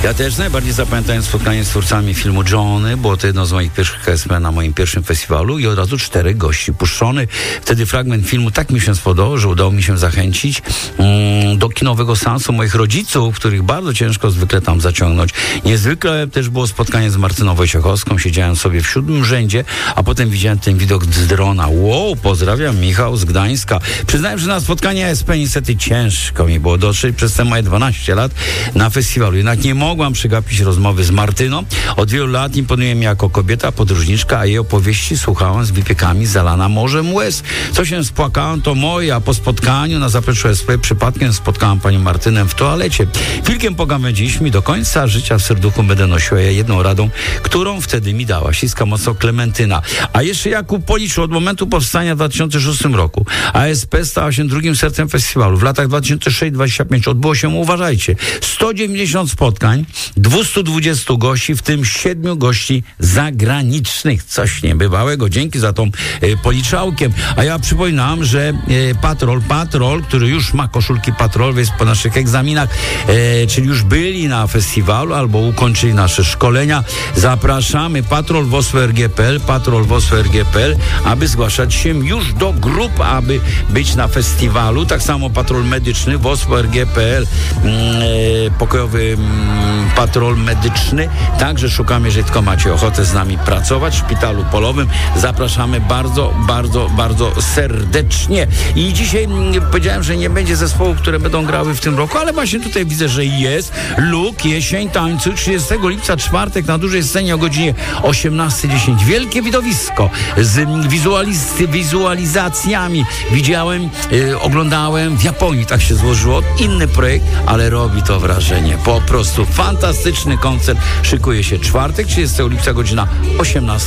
Ja też najbardziej zapamiętałem spotkanie z twórcami filmu Johnny. Było to jedno z moich pierwszych ESP na moim pierwszym festiwalu i od razu 4 gości puszczony. Wtedy fragment filmu tak mi się spodobał, że udało mi się zachęcić do kinowego seansu moich rodziców, których bardzo ciężko zwykle tam zaciągnąć. Niezwykle też było spotkanie z Martyną Wojciechowską. Siedziałem sobie w 7. rzędzie, a potem widziałem ten widok z drona. Wow, pozdrawiam, Michał z Gdańska. Przyznałem, że na spotkanie ESP niestety ciężko mi było dotrzeć przez te moje 12 lat na festiwalu. Jednak nie mogłam przegapić rozmowy z Martyną. Od wielu lat imponuje mi jako kobieta, podróżniczka, a jej opowieści słuchałam z wypiekami zalana morzem łez. Co się spłakałam, to moje, a po spotkaniu na zapleczu SP przypadkiem spotkałam panią Martynę w toalecie. Chwilkę pogawędziliśmy i do końca życia w serduchu będę nosiła je jedną radą, którą wtedy mi dała. Ściska mocno Klementyna. A jeszcze Jakub policzył od momentu powstania w 2006 roku. ASP stała się drugim sercem festiwalu. W latach 2006-2025 odbyło się, uważajcie, 190 spotkań, 220 gości, w tym 7 gości zagranicznych. Coś niebywałego. Dzięki za tą policzałkiem. A ja przypominam, że Patrol, który już ma koszulki Patrol, jest po naszych egzaminach, czyli już byli na festiwalu albo ukończyli nasze szkolenia. Zapraszamy Patrol WOSW.RG.pl, aby zgłaszać się już do grup, aby być na festiwalu. Tak samo Patrol Medyczny WOSW.RG.pl, pokojowy patrol medyczny. Także szukamy, jeżeli tylko macie ochotę z nami pracować w szpitalu polowym. Zapraszamy bardzo, bardzo, bardzo serdecznie. I dzisiaj powiedziałem, że nie będzie zespołów, które będą grały w tym roku, ale właśnie tutaj widzę, że jest. Luk, jesień, tańcu, 30 lipca, czwartek na dużej scenie o godzinie 18:10. Wielkie widowisko z wizualizacjami. Widziałem, oglądałem w Japonii, tak się złożyło. Inny projekt, ale robi to wrażenie. Po prostu fantastyczny koncert. Szykuje się czwartek, 30 lipca, godzina 18:10.